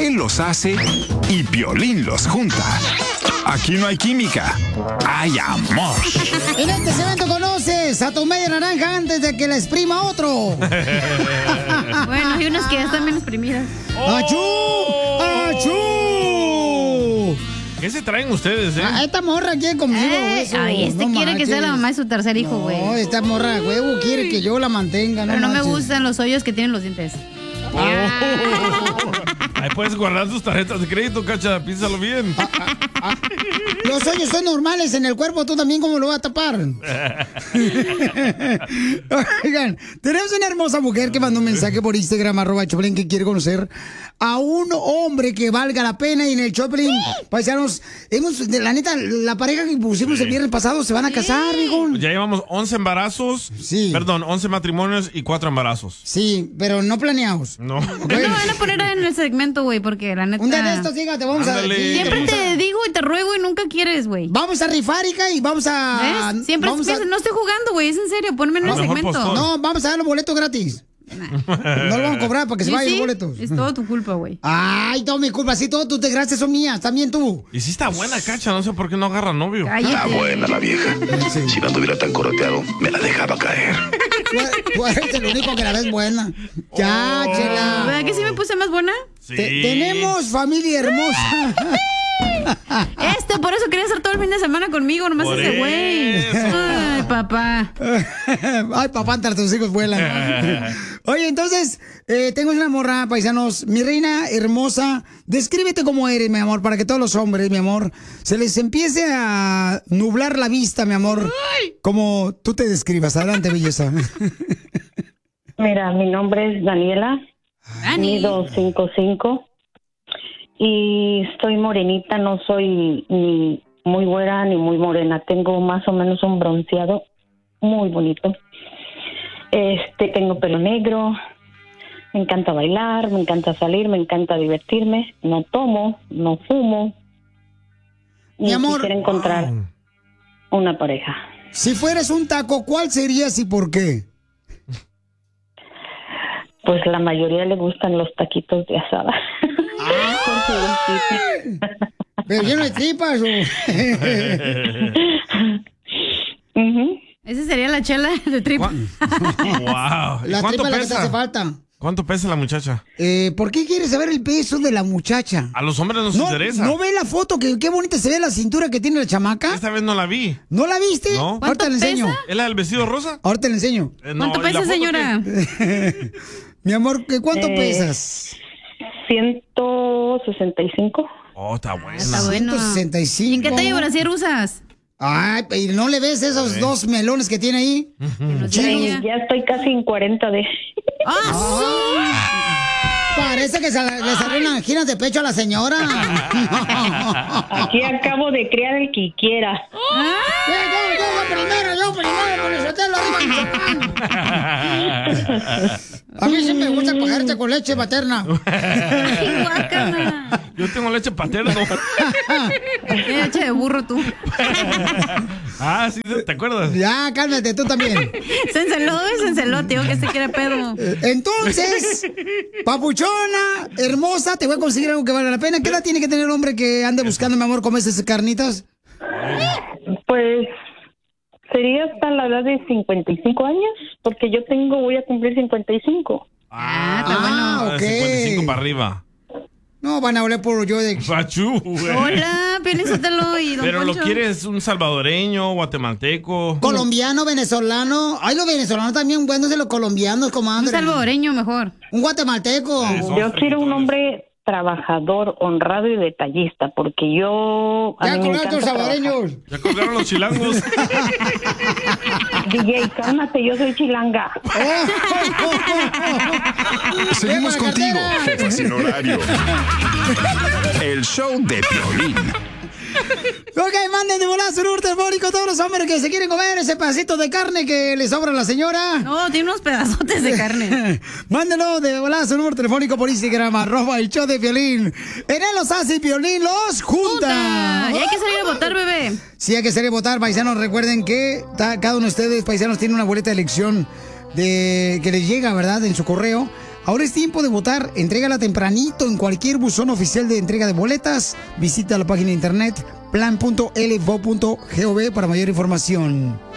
Él los hace y Piolín los junta. Aquí no hay química, hay amor. En este segmento conoces a tu media naranja antes de que la exprima otro. Bueno, hay unas que ya están bien exprimidas. ¡Achú! ¡Achú! ¿Qué se traen ustedes, Esta morra quiere conmigo, güey. Ay, quiere que sea la mamá de su tercer hijo, güey. No, esta morra, huevo, quiere que yo la mantenga. Pero no me gustan los hoyos que tienen los dientes. Ahí puedes guardar tus tarjetas de crédito, Cacha, piénsalo bien. Los hoyos son normales en el cuerpo, tú también, ¿cómo lo vas a tapar? Oigan, tenemos una hermosa mujer que mandó un mensaje por Instagram, @Choplin, que quiere conocer a un hombre que valga la pena. Y en el Choplin, paisanos, la neta, la pareja que pusimos el viernes pasado se van a casar, viejón. Ya llevamos 11 embarazos. Sí. Perdón, 11 matrimonios y 4 embarazos. Sí, pero no planeados. No. No van a poner en el segmento, güey, porque la neta... Un día de estos, fíjate, vamos Ándale. a... Siempre te digo y te ruego y nunca quieres, güey. Vamos a rifar, hija, y vamos a... ¿Ves? Siempre vamos no estoy jugando, güey, es en serio, ponme en el segmento. No, vamos a dar los boletos gratis. No lo vamos a cobrar para que se vayan los boletos. Es todo tu culpa, güey. Ay, todo mi culpa, sí, todo tus desgracias son mías, también tú. Y sí está buena, Cacha, no sé por qué no agarra novio. Está buena la vieja. Si no anduviera tan coroteado, me la dejaba caer. Tú eres el único que la ves buena. Ya, chela. ¿Verdad que sí me puse más buena? Sí. Tenemos familia hermosa. Por eso quería estar todo el fin de semana conmigo, nomás Por ese güey. eso. Ay, papá. Ay, papá, entre tus hijos vuelan. Oye, entonces, tengo una morra, paisanos. Mi reina hermosa, descríbete cómo eres, mi amor, para que todos los hombres, mi amor, se les empiece a nublar la vista, mi amor. Como tú te describas. Adelante, belleza. Mira, mi nombre es Daniela. Mido 5'5". Y estoy morenita, no soy ni muy güera ni muy morena. Tengo más o menos un bronceado muy bonito. Tengo pelo negro. Me encanta bailar, me encanta salir, me encanta divertirme. No tomo, no fumo. Mi amor, quisiera encontrar una pareja. Si fueras un taco, ¿cuál serías y por qué? Pues la mayoría le gustan los taquitos de asada. Pero lleno de tripas. Esa sería la chela de tripa. Wow. La tripa es la que te hace falta. ¿Cuánto pesa la muchacha? ¿Por qué quieres saber el peso de la muchacha? A los hombres nos interesa. ¿No ve la foto? Qué bonita se ve la cintura que tiene la chamaca. Esta vez no la vi. ¿No la viste? No. Ahorita le enseño. ¿Es la del vestido rosa? Ahorita le enseño. ¿Cuánto pesa, señora? Mi amor, ¿cuánto pesas? 165. Oh, está buena. Está bueno. 165. ¿Y en qué talla brasier usas? Ay, ¿y no le ves esos dos melones que tiene ahí? Ya estoy casi en 40 de... Parece que le salieron anginas de pecho a la señora. Aquí acabo de criar el que quiera. Yo primero, A mí sí me gusta pagarte con leche materna. Yo tengo leche paterna. Leche de burro tú. Sí, ¿te acuerdas? Ya, cálmate, tú también. Se enceló, tío, que se quiere pedo. Entonces, papuchona, hermosa, te voy a conseguir algo que valga la pena. ¿Qué edad tiene que tener el hombre que ande buscando, mi amor, comer esas carnitas? Pues sería hasta la edad de 55 años, porque yo voy a cumplir 55. Está bueno. Ok. 55 para arriba. No, van a hablar por yo de... Pachú, güey. Hola, Piolín-Sotelo y don Pero Poncho. lo quieres un salvadoreño, guatemalteco. Colombiano, venezolano. Ay, los venezolanos también buenos de los colombianos, Un comadre. salvadoreño mejor. Un guatemalteco. Yo quiero un hombre trabajador, honrado y detallista, porque yo... Ya a mí me colgaron los encanta salvadoreños. Ya colgaron los chilangos. DJ, cálmate, yo soy chilanga. Seguimos contigo. Sin horario. El show de Piolín. Ok, manden de volada su número telefónico todos los hombres que se quieren comer ese pedacito de carne que le sobra a la señora. No, tiene unos pedazotes de carne. Mándenlo de volada su número telefónico por Instagram, @el show de Piolín. En él los hace y Piolín los junta. Y hay que salir a votar, bebé. Sí, hay que salir a votar, paisanos. Recuerden que cada uno de ustedes, paisanos, tiene una boleta de elección que les llega, ¿verdad? En su correo Ahora es tiempo de votar. Entrégala tempranito en cualquier buzón oficial de entrega de boletas. Visita la página de internet plan.lvo.gov para mayor información.